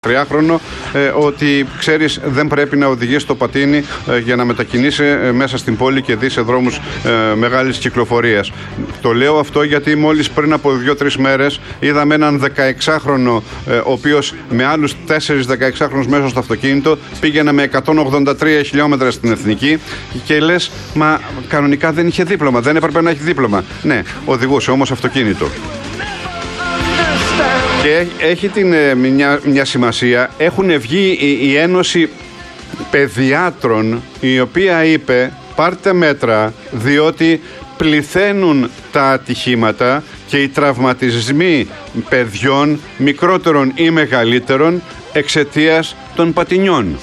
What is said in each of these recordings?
3χρονο ότι ξέρεις δεν πρέπει να οδηγείς το πατίνι για να μετακινήσει μέσα στην πόλη και δει σε δρόμους μεγάλης κυκλοφορίας. Το λέω αυτό γιατί μόλις πριν από 2-3 μέρες είδαμε έναν 16χρονο ο οποίος με άλλους 4 16χρονους μέσα στο αυτοκίνητο πήγαινε με 183 χιλιόμετρα στην εθνική και λες μα κανονικά δεν είχε δίπλωμα, δεν έπρεπε να έχει δίπλωμα. Ναι, οδηγούσε όμως αυτοκίνητο. Και έχει μια σημασία. Έχουν βγει η Ένωση Παιδιάτρων, η οποία είπε πάρτε μέτρα διότι πληθαίνουν τα ατυχήματα και οι τραυματισμοί παιδιών μικρότερων ή μεγαλύτερων εξαιτίας των πατινιών.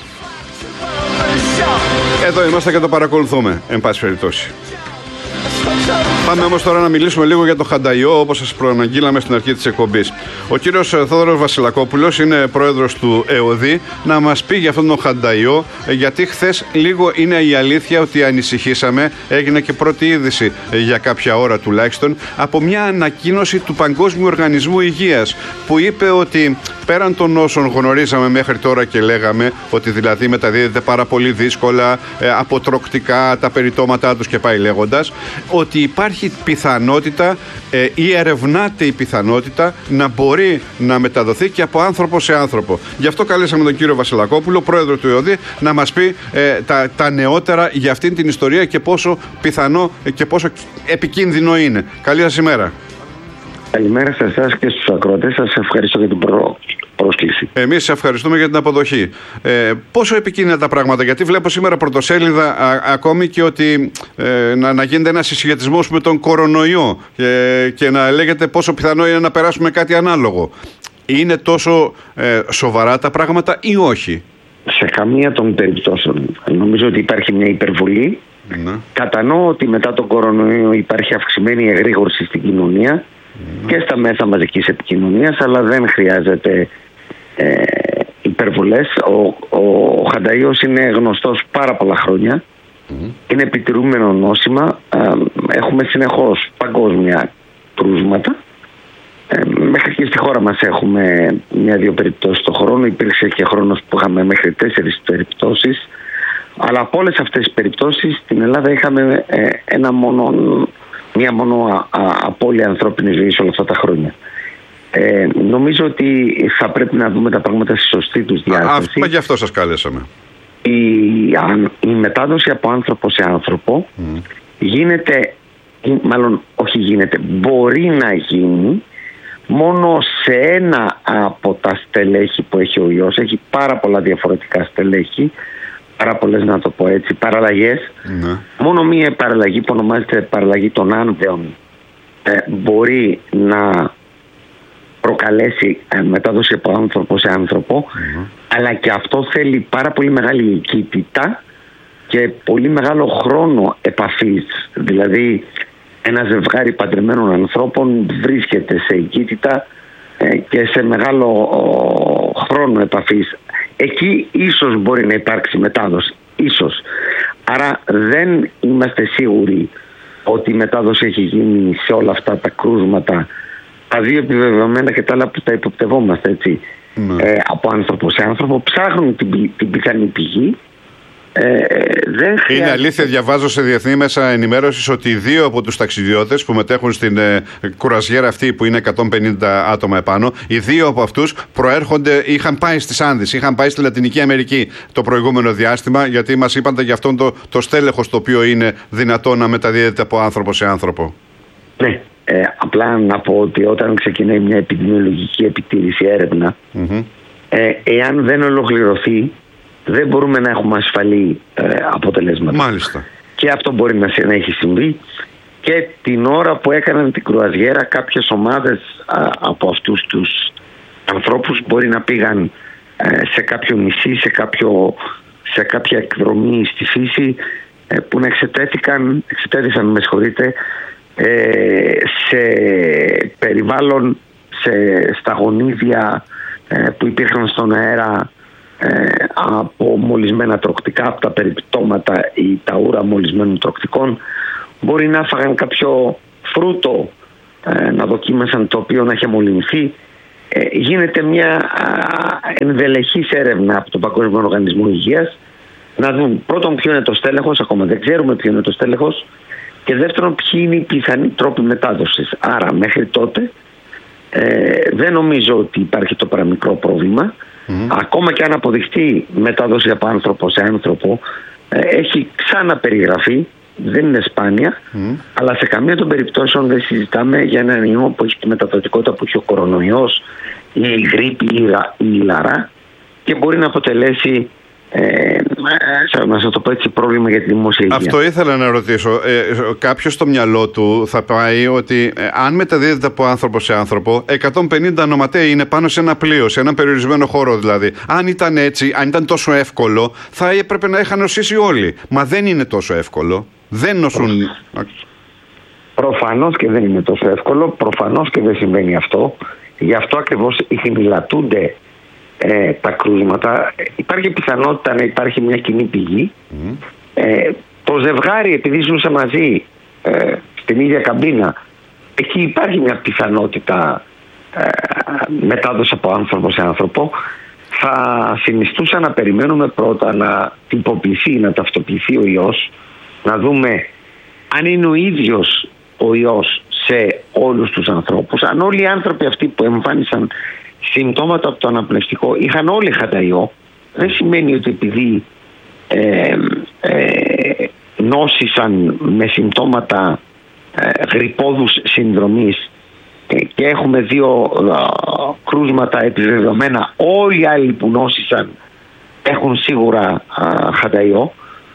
Εδώ είμαστε και το παρακολουθούμε, εν πάση περιπτώσει. Πάμε όμως τώρα να μιλήσουμε λίγο για το Χανταϊό, όπως σας προαναγγείλαμε στην αρχή της εκπομπής. Ο κύριος Θόδωρος Βασιλακόπουλος είναι πρόεδρος του ΕΟΔΗ, να μας πει για αυτόν τον Χανταϊό, γιατί χθες λίγο είναι η αλήθεια ότι ανησυχήσαμε, έγινε και πρώτη είδηση για κάποια ώρα τουλάχιστον, από μια ανακοίνωση του Παγκόσμιου Οργανισμού Υγείας, που είπε ότι πέραν των όσων γνωρίζαμε μέχρι τώρα και λέγαμε, ότι δηλαδή μεταδίδεται πάρα πολύ δύσκολα, αποτροκτικά τα περιτώματά τους και πάει λέγοντας, ότι υπάρχει πιθανότητα ή ερευνάται η πιθανότητα να μπορεί να μεταδοθεί και από άνθρωπο σε άνθρωπο. Γι' αυτό καλέσαμε τον κύριο Βασιλακόπουλο, πρόεδρο του ΕΟΔΗ, να μας πει τα νεότερα για αυτήν την ιστορία και πόσο πιθανό και πόσο επικίνδυνο είναι. Καλή σας ημέρα. Καλημέρα σε εσάς και στους ακροατές. Σας ευχαριστώ για την πρόσκληση. Εμείς ευχαριστούμε για την αποδοχή. Πόσο επικίνδυνα τα πράγματα, γιατί βλέπω σήμερα πρωτοσέλιδα ακόμη και ότι να γίνεται ένας συσχετισμός με τον κορονοϊό και να λέγεται πόσο πιθανό είναι να περάσουμε κάτι ανάλογο. Είναι τόσο σοβαρά τα πράγματα ή όχι? Σε καμία των περιπτώσεων. Νομίζω ότι υπάρχει μια υπερβολή. Ναι. Κατανοώ ότι μετά τον κορονοϊό υπάρχει αυξημένη εγρήγορση στην κοινωνία και στα μέσα μαζικής επικοινωνίας, αλλά δεν χρειάζεται υπερβολές. Ο Χανταϊός είναι γνωστός πάρα πολλά χρόνια. Είναι επιτηρούμενο νόσημα. Έχουμε συνεχώς παγκόσμια κρούσματα. Μέχρι και στη χώρα μας έχουμε 1-2 περιπτώσεις το χρόνο. Υπήρξε και χρόνος που είχαμε μέχρι 4 περιπτώσεις. Αλλά από όλες αυτές τις περιπτώσεις στην Ελλάδα είχαμε μία μόνο απώλεια ανθρώπινης ζωής όλα αυτά τα χρόνια. Νομίζω ότι θα πρέπει να δούμε τα πράγματα στη σωστή τους διάσταση. Γι' αυτό σας καλέσαμε. Η μετάδοση από άνθρωπο σε άνθρωπο γίνεται, μάλλον όχι γίνεται, μπορεί να γίνει μόνο σε ένα από τα στελέχη που έχει ο ιός. Έχει πάρα πολλά διαφορετικά στελέχη, πάρα πολλές, να το πω έτσι, παραλλαγές. Μόνο μία παραλλαγή που ονομάζεται παραλλαγή των άνδεων μπορεί να προκαλέσει μετάδοση από άνθρωπο σε άνθρωπο, αλλά και αυτό θέλει πάρα πολύ μεγάλη εικίτητα και πολύ μεγάλο χρόνο επαφής. Δηλαδή ένα ζευγάρι παντρεμένων ανθρώπων βρίσκεται σε εικίτητα και σε μεγάλο χρόνο επαφής. Εκεί ίσως μπορεί να υπάρξει μετάδοση. Ίσως. Άρα δεν είμαστε σίγουροι ότι η μετάδοση έχει γίνει σε όλα αυτά τα κρούσματα, τα δύο επιβεβαιωμένα και τα άλλα που τα υποπτευόμαστε, έτσι, από άνθρωπο σε άνθρωπο. Ψάχνουν την πιθανή πηγή. Δεν χρειάζεται... Είναι αλήθεια, διαβάζω σε διεθνή μέσα ενημέρωσης ότι 2 από τους ταξιδιώτες που μετέχουν στην κουραζιέρα αυτή που είναι 150 άτομα επάνω, οι 2 από αυτούς είχαν πάει στις Άνδες, είχαν πάει στη Λατινική Αμερική το προηγούμενο διάστημα, γιατί μας είπαν για αυτόν το στέλεχος το οποίο είναι δυνατό να μεταδίδεται από άνθρωπο σε άνθρωπο. Ναι, απλά να πω ότι όταν ξεκινάει μια επιδημιολογική επιτήρηση έρευνα, εάν δεν ολοκληρωθεί, δεν μπορούμε να έχουμε ασφαλή αποτελέσματα. Μάλιστα. Και αυτό μπορεί να έχει συμβεί. Και την ώρα που έκαναν την κρουαζιέρα, κάποιες ομάδες από αυτούς τους ανθρώπους μπορεί να πήγαν σε κάποιο νησί, σε κάποια εκδρομή στη φύση, που να εξετέθησαν, με συγχωρείτε, σε περιβάλλον, στα γονίδια που υπήρχαν στον αέρα, από μολυσμένα τροκτικά, από τα περιπτώματα ή τα ούρα μολυσμένων τροκτικών. Μπορεί να έφαγαν κάποιο φρούτο, να δοκίμασαν, το οποίο να είχε μολυνθεί γίνεται μια ενδελεχής έρευνα από τον Παγκόσμιο Οργανισμό Υγείας να δουν πρώτον ποιο είναι το στέλεχος, ακόμα δεν ξέρουμε ποιο είναι το στέλεχος, και δεύτερον ποιοι είναι οι πιθανοί τρόποι μετάδοσης. Άρα μέχρι τότε δεν νομίζω ότι υπάρχει το παραμικρό πρόβλημα. Ακόμα και αν αποδειχτεί μετάδοση από άνθρωπο σε άνθρωπο, έχει ξαναπεριγραφεί, δεν είναι σπάνια, αλλά σε καμία των περιπτώσεων δεν συζητάμε για έναν ιό που έχει τη μεταδοτικότητα που έχει ο κορονοϊός ή η γρίπη ή η λαρά, και μπορεί να αποτελέσει να σας το πω έτσι, πρόβλημα για τη δημόσια υγεία. Αυτό ήθελα να ρωτήσω. Κάποιος στο μυαλό του θα πάει ότι αν μεταδίδεται από άνθρωπο σε άνθρωπο, 150 νοματέοι είναι πάνω σε ένα πλοίο, σε έναν περιορισμένο χώρο δηλαδή. Αν ήταν έτσι, αν ήταν τόσο εύκολο, θα έπρεπε να είχαν νοσήσει όλοι. Μα δεν είναι τόσο εύκολο. Δεν νοσούν. Προφανώς και δεν είναι τόσο εύκολο. Προφανώς και δεν συμβαίνει αυτό. Γι' αυτό ακριβώς ειχνηλατούνται τα κρούσματα. Υπάρχει πιθανότητα να υπάρχει μια κοινή πηγή. Το ζευγάρι, επειδή ζούσε μαζί στην ίδια καμπίνα, εκεί υπάρχει μια πιθανότητα μετάδοση από άνθρωπο σε άνθρωπο. Θα συνιστούσα να περιμένουμε πρώτα να τυποποιηθεί, να ταυτοποιηθεί ο ιός, να δούμε αν είναι ο ίδιος ο ιός σε όλους τους ανθρώπους. Αν όλοι οι άνθρωποι αυτοί που εμφάνισαν συμπτώματα από το αναπνευστικό είχαν όλοι χανταϊό, δεν σημαίνει ότι επειδή νόσησαν με συμπτώματα γρυπόδους συνδρομής και έχουμε 2 κρούσματα επιβεβαιωμένα, όλοι οι άλλοι που νόσησαν έχουν σίγουρα χανταϊό.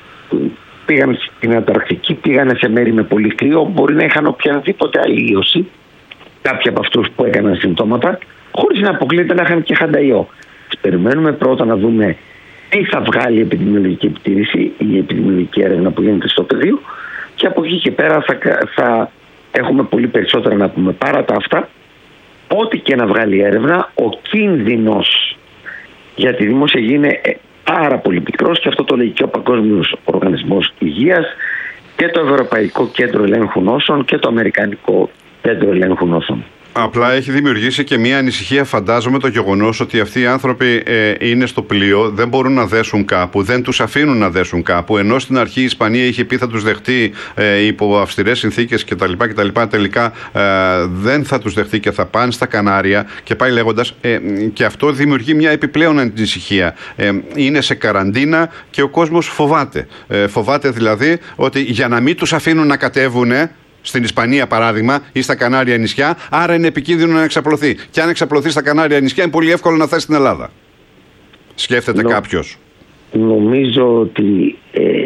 Πήγαν στην Ανταρκτική, πήγαν σε μέρη με πολύ κρύο, μπορεί να είχαν οποιαδήποτε άλλη ίωση, κάποιοι από αυτούς που έκαναν συμπτώματα, χωρίς να αποκλείεται να είχαν και χανταϊό. Περιμένουμε πρώτα να δούμε τι θα βγάλει η επιδημιολογική επιτήρηση ή η επιδημιολογική έρευνα που γίνεται στο πεδίο, και από εκεί και πέρα θα έχουμε πολύ περισσότερα να πούμε. Παρά τα αυτά, ό,τι και να βγάλει η έρευνα, ο κίνδυνος για τη δημόσια υγεία είναι πάρα πολύ πικρός, και αυτό το λέει και ο Παγκόσμιος Οργανισμός Υγείας και το Ευρωπαϊκό Κέντρο Ελέγχου Νόσων και το Αμερικανικό Κέντρο Ελέγχου Νόσων. Απλά έχει δημιουργήσει και μια ανησυχία, φαντάζομαι, το γεγονός ότι αυτοί οι άνθρωποι είναι στο πλοίο, δεν μπορούν να δέσουν κάπου, δεν τους αφήνουν να δέσουν κάπου, ενώ στην αρχή η Ισπανία είχε πει θα τους δεχτεί υπό αυστηρές συνθήκες κτλ. Τελικά δεν θα τους δεχτεί και θα πάνε στα Κανάρια και πάει λέγοντας, και αυτό δημιουργεί μια επιπλέον ανησυχία. Είναι σε καραντίνα και ο κόσμος φοβάται. Φοβάται δηλαδή ότι για να μην τους αφήνουν να κατέβουν στην Ισπανία παράδειγμα ή στα Κανάρια νησιά, άρα είναι επικίνδυνο να εξαπλωθεί. Και αν εξαπλωθεί στα Κανάρια νησιά, είναι πολύ εύκολο να φτάσει στην Ελλάδα. Σκέφτεται κάποιος. Νομίζω ότι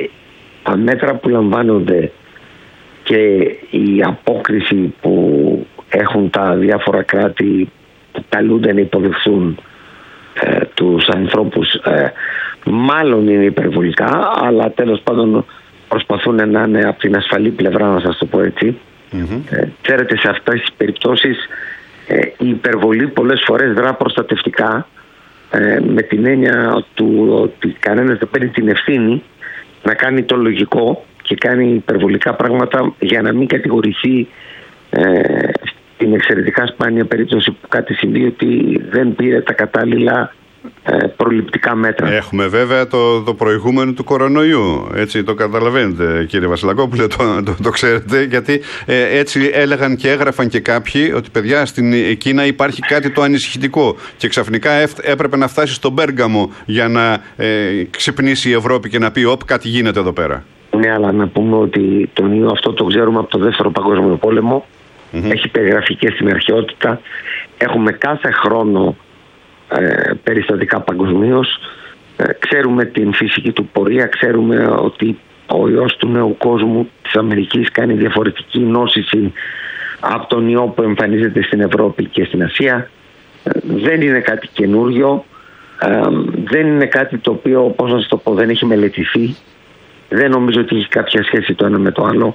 τα μέτρα που λαμβάνονται και η απόκριση που έχουν τα διάφορα κράτη που καλούνται να υποδεχθούν τους ανθρώπους μάλλον είναι υπερβολικά, αλλά τέλος πάντων προσπαθούν να είναι από την ασφαλή πλευρά, να σας το πω έτσι. Ξέρετε, σε αυτές τις περιπτώσεις η υπερβολή πολλές φορές δρά προστατευτικά, με την έννοια του ότι κανένας δεν παίρνει την ευθύνη να κάνει το λογικό και κάνει υπερβολικά πράγματα για να μην κατηγορηθεί στην εξαιρετικά σπάνια περίπτωση που κάτι συμβεί ότι δεν πήρε τα κατάλληλα προληπτικά μέτρα. Έχουμε βέβαια το προηγούμενο του κορονοϊού. Έτσι το καταλαβαίνετε, κύριε Βασιλακόπουλε, το ξέρετε, γιατί έτσι έλεγαν και έγραφαν και κάποιοι ότι παιδιά στην Κίνα υπάρχει κάτι το ανησυχητικό και ξαφνικά έπρεπε να φτάσει στον Πέργαμο για να ξυπνήσει η Ευρώπη και να πει κάτι γίνεται εδώ πέρα. Ναι, αλλά να πούμε ότι τον ιό αυτό το ξέρουμε από το Δεύτερο Παγκόσμιο Πόλεμο. Έχει περιγραφεί και στην αρχαιότητα. Έχουμε κάθε χρόνο περιστατικά παγκοσμίως. Ξέρουμε την φυσική του πορεία, ξέρουμε ότι ο ιός του νέου κόσμου της Αμερικής κάνει διαφορετική νόσηση από τον ιό που εμφανίζεται στην Ευρώπη και στην Ασία. Δεν είναι κάτι καινούριο, δεν είναι κάτι το οποίο, πώς να σας το πω, δεν έχει μελετηθεί. Δεν νομίζω ότι έχει κάποια σχέση το ένα με το άλλο.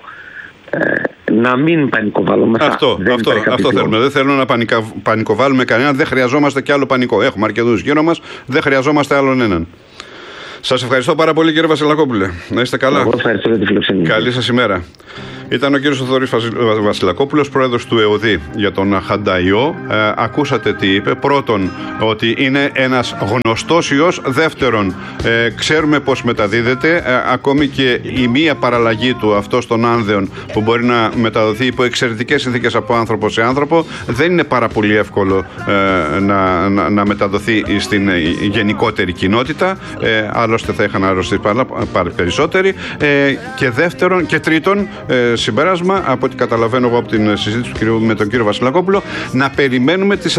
Να μην πανικοβάλλουμε. Αυτό θέλουμε. Δεν θέλουμε να πανικοβάλλουμε κανέναν. Δεν χρειαζόμαστε κι άλλο πανικό. Έχουμε αρκετούς γύρω μας. Δεν χρειαζόμαστε άλλον έναν. Σας ευχαριστώ πάρα πολύ, κύριε Βασιλακόπουλε. Να είστε καλά. Εγώ ευχαριστώ για τη φιλοξενία. Καλή σας ημέρα. Ήταν ο κύριος Θοδωρής Βασιλακόπουλος, πρόεδρος του ΕΟΔΗ για τον χανταϊό. Ακούσατε τι είπε. Πρώτον, ότι είναι ένας γνωστός ιός. Δεύτερον, ξέρουμε πώς μεταδίδεται. Ακόμη και η μία παραλλαγή του, αυτό των άνδεων, που μπορεί να μεταδοθεί υπό εξαιρετικές συνθήκες από άνθρωπο σε άνθρωπο, δεν είναι πάρα πολύ εύκολο να μεταδοθεί στην γενικότερη κοινότητα. Άλλωστε θα είχαν αρρωστεί περισσότεροι. Και δεύτερον και τρίτον, συμπέρασμα, από ό,τι καταλαβαίνω εγώ από την συζήτηση με τον κύριο Βασιλακόπουλο, να περιμένουμε τις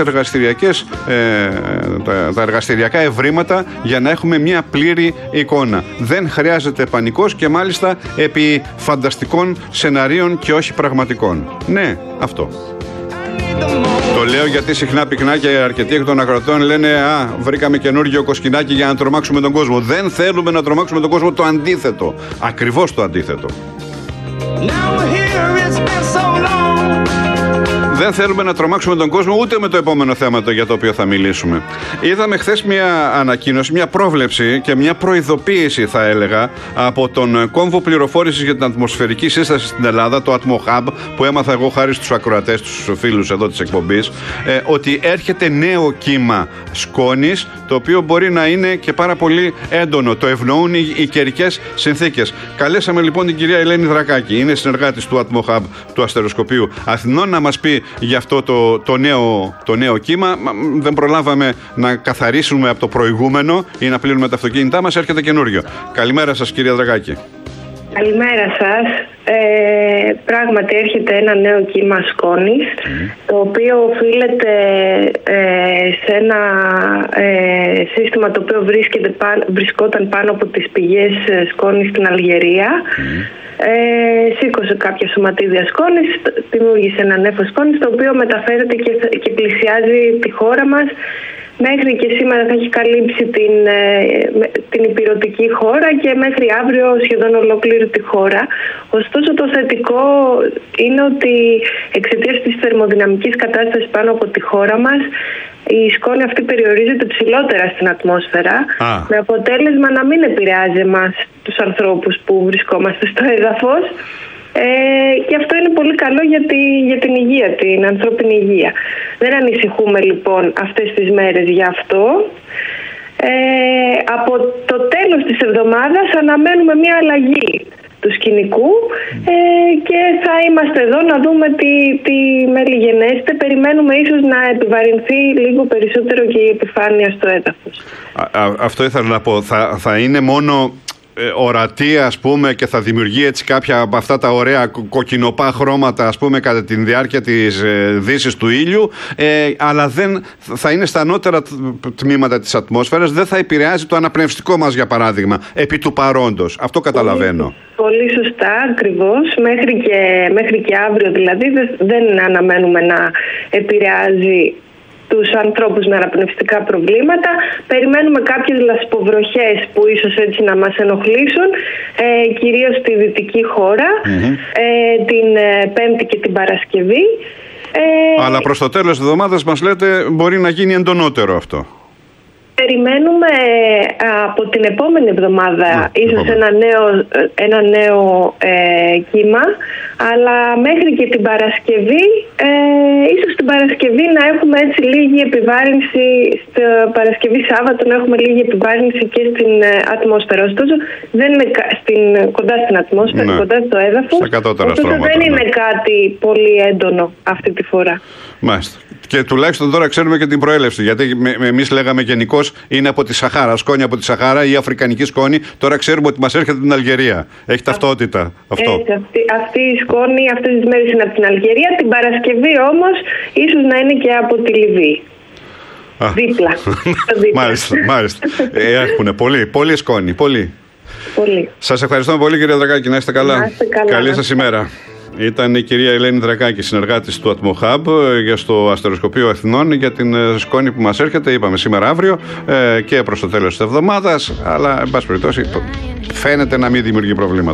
τα εργαστηριακά ευρήματα για να έχουμε μια πλήρη εικόνα. Δεν χρειάζεται πανικός και μάλιστα επί φανταστικών σεναρίων και όχι πραγματικών. Ναι, αυτό. Το λέω γιατί συχνά πυκνά και αρκετοί εκ των ακροατών λένε βρήκαμε καινούργιο κοσκινάκι για να τρομάξουμε τον κόσμο. Δεν θέλουμε να τρομάξουμε τον κόσμο, το αντίθετο. Ακριβώς το αντίθετο. Δεν θέλουμε να τρομάξουμε τον κόσμο ούτε με το επόμενο θέμα για το οποίο θα μιλήσουμε. Είδαμε χθες μια ανακοίνωση, μια πρόβλεψη και μια προειδοποίηση, θα έλεγα, από τον κόμβο πληροφόρησης για την ατμοσφαιρική σύσταση στην Ελλάδα, το AtmoHub, που έμαθα εγώ χάρη στους ακροατές, τους φίλους εδώ της εκπομπής, ότι έρχεται νέο κύμα σκόνης, το οποίο μπορεί να είναι και πάρα πολύ έντονο. Το ευνοούν οι καιρικές συνθήκες. Καλέσαμε λοιπόν την κυρία Ελένη Δρακάκη, είναι συνεργάτης του AtmoHub του Αστεροσκοπείου Αθηνών, να μας πει για αυτό το νέο κύμα. Δεν προλάβαμε να καθαρίσουμε από το προηγούμενο ή να πλύνουμε τα αυτοκίνητά μας. Έρχεται καινούριο. Καλημέρα σας, κυρία Δρακάκη. Καλημέρα σας. Πράγματι έρχεται ένα νέο κύμα σκόνης, το οποίο οφείλεται σε ένα σύστημα το οποίο βρισκόταν πάνω από τις πηγές σκόνης στην Αλγερία. Σήκωσε κάποια σωματίδια σκόνης, δημιούργησε ένα νέφος σκόνης, το οποίο μεταφέρεται και πλησιάζει τη χώρα μας. Μέχρι και σήμερα θα έχει καλύψει την ηπειρωτική χώρα και μέχρι αύριο σχεδόν ολόκληρη τη χώρα. Ωστόσο, το θετικό είναι ότι εξαιτίας της θερμοδυναμικής κατάστασης πάνω από τη χώρα μας, η σκόνη αυτή περιορίζεται ψηλότερα στην ατμόσφαιρα, με αποτέλεσμα να μην επηρεάζει εμάς τους ανθρώπους που βρισκόμαστε στο έδαφος. Και αυτό είναι πολύ καλό για την υγεία, την ανθρώπινη υγεία. Δεν ανησυχούμε λοιπόν αυτές τις μέρες γι' αυτό. Από το τέλος της εβδομάδας αναμένουμε μια αλλαγή του σκηνικού και θα είμαστε εδώ να δούμε τι μελιγενέστε. Περιμένουμε ίσως να επιβαρυνθεί λίγο περισσότερο και η επιφάνεια στο έδαφος. Αυτό ήθελα να πω. Θα είναι μόνο ορατή, ας πούμε, και θα δημιουργεί έτσι κάποια από αυτά τα ωραία κοκκινοπά χρώματα, ας πούμε, κατά τη διάρκεια της δύσης του ήλιου, αλλά δεν θα είναι στα ανώτερα τμήματα της ατμόσφαιρας, δεν θα επηρεάζει το αναπνευστικό μας, για παράδειγμα, επί του παρόντος. Αυτό καταλαβαίνω. Πολύ σωστά, ακριβώς. Μέχρι και αύριο δηλαδή δεν αναμένουμε να επηρεάζει τους ανθρώπους με αναπνευστικά προβλήματα. Περιμένουμε κάποιες λασποβροχές που ίσως έτσι να μας ενοχλήσουν, κυρίως στη δυτική χώρα, την Πέμπτη και την Παρασκευή. Αλλά προς το τέλος της εβδομάδας μας λέτε μπορεί να γίνει εντονότερο αυτό. Περιμένουμε από την επόμενη εβδομάδα ίσως ένα νέο κύμα, αλλά μέχρι και την Παρασκευή, ίσως την Παρασκευή να έχουμε έτσι λίγη επιβάρυνση, Παρασκευή Σάββατο να έχουμε λίγη επιβάρυνση και στην ατμόσφαιρα. Ωστόσο δεν είναι κοντά στην ατμόσφαιρα, κοντά στο έδαφος, ωστόσο δεν είναι κάτι πολύ έντονο αυτή τη φορά. Μάλιστα. Και τουλάχιστον τώρα ξέρουμε και την προέλευση. Γιατί εμείς λέγαμε γενικώς είναι από τη Σαχάρα, σκόνη από τη Σαχάρα ή αφρικανική σκόνη. Τώρα ξέρουμε ότι μας έρχεται από την Αλγερία. Έχει ταυτότητα αυτό. Αυτή η σκόνη αυτές τις μέρες είναι από την Αλγερία. Την Παρασκευή όμως ίσως να είναι και από τη Λιβύη. Δίπλα. Μάλιστα. Έχουν πολύ σκόνη. Πολύ. Σας ευχαριστώ πολύ, κυρία Δρακάκη. Να είστε καλά. Καλή σας ημέρα. Ήταν η κυρία Ελένη Δρακάκη, συνεργάτης του AtmoHub για στο Αστεροσκοπείο Αθηνών, για την σκόνη που μας έρχεται, είπαμε σήμερα αύριο και προς το τέλος της εβδομάδας, αλλά εν πάση περιπτώσει φαίνεται να μην δημιουργεί προβλήματα.